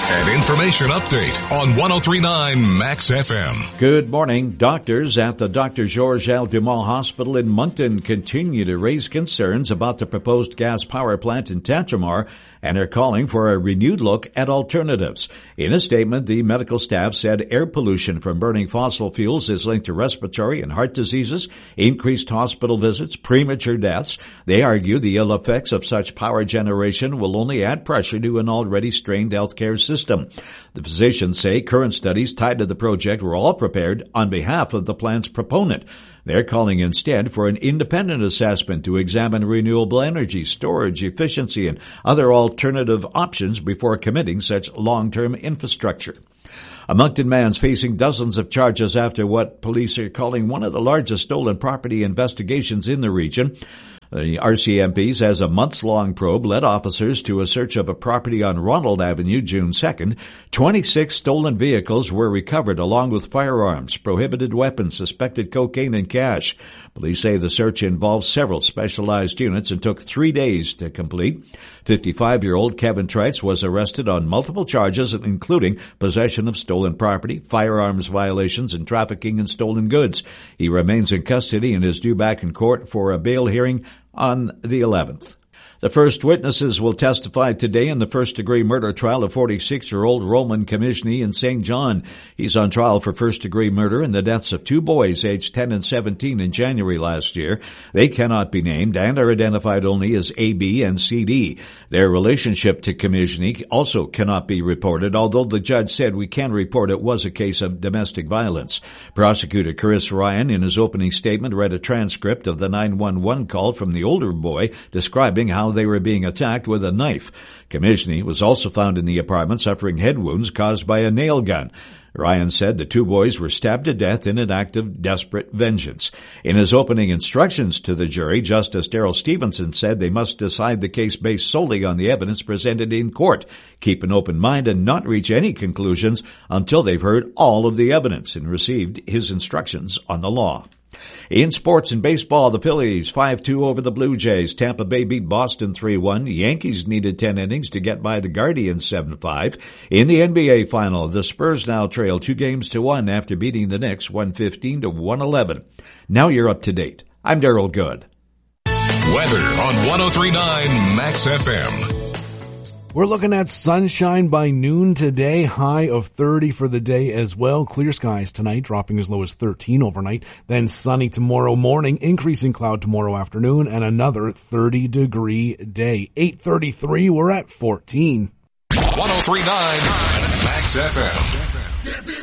An information update on 103.9 Max FM. Good morning. Doctors at the Dr. Georges L. Dumont Hospital in Moncton continue to raise concerns about the proposed gas power plant in Tantramar and are calling for a renewed look at alternatives. In a statement, the medical staff said air pollution from burning fossil fuels is linked to respiratory and heart diseases, increased hospital visits, premature deaths. They argue the ill effects of such power generation will only add pressure to an already strained healthcare system. The physicians say current studies tied to the project were all prepared on behalf of the plant's proponent. They're calling instead for an independent assessment to examine renewable energy, storage, efficiency, and other alternative options before committing such long-term infrastructure. A Moncton man's facing dozens of charges after what police are calling one of the largest stolen property investigations in the region. The RCMP says a months-long probe led officers to a search of a property on Ronald Avenue June 2nd. 26 stolen vehicles were recovered along with firearms, prohibited weapons, suspected cocaine, and cash. Police say the search involved several specialized units and took 3 days to complete. 55-year-old Kevin Trites was arrested on multiple charges, including possession of stolen property, firearms violations, and trafficking in stolen goods. He remains in custody and is due back in court for a bail hearing on the 11th. The first witnesses will testify today in the first-degree murder trial of 46-year-old Roman Komishny in St. John. He's on trial for first-degree murder in the deaths of two boys aged 10 and 17 in January last year. They cannot be named and are identified only as AB and CD. Their relationship to Komishny also cannot be reported, although the judge said we can report it was a case of domestic violence. Prosecutor Chris Ryan, in his opening statement, read a transcript of the 911 call from the older boy describing how they were being attacked with a knife. Komishny was also found in the apartment suffering head wounds caused by a nail gun. Ryan said the two boys were stabbed to death in an act of desperate vengeance. In his opening instructions to the jury, Justice Darrell Stevenson said they must decide the case based solely on the evidence presented in court, keep an open mind, and not reach any conclusions until they've heard all of the evidence and received his instructions on the law. In sports and baseball, the Phillies 5-2 over the Blue Jays. Tampa Bay beat Boston 3-1. The Yankees needed 10 innings to get by the Guardians 7-5. In the NBA final, the Spurs now trail 2-1 after beating the Knicks 115-111. Now you're up to date. I'm Daryl Good. Weather on 103.9 Max FM. We're looking at sunshine by noon today, high of 30 for the day as well. Clear skies tonight, dropping as low as 13 overnight. Then sunny tomorrow morning, increasing cloud tomorrow afternoon, and another 30-degree day. 8:33, we're at 14. 103.9 Max FM.